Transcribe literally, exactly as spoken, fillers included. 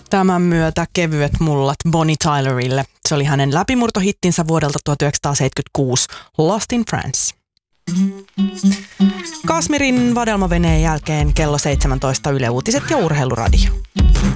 Tämän myötä kevyet mullat Bonnie Tylerille. Se oli hänen läpimurtohittinsä vuodelta tuhatyhdeksänsataaseitsemänkymmentäkuusi, Lost in France. Kasmirin vadelmaveneen jälkeen kello seitsemäntoista Yle Uutiset ja Urheiluradio.